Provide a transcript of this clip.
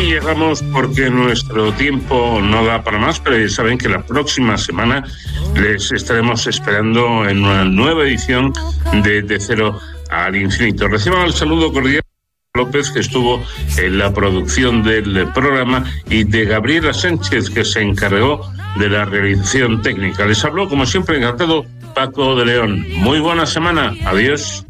llegamos porque nuestro tiempo no da para más, pero ya saben que la próxima semana les estaremos esperando en una nueva edición de Cero al Infinito. Reciban el saludo cordial de López, que estuvo en la producción del programa, y de Gabriela Sánchez, que se encargó de la realización técnica. Les habló, como siempre, encantado, Paco de León. Muy buena semana. Adiós.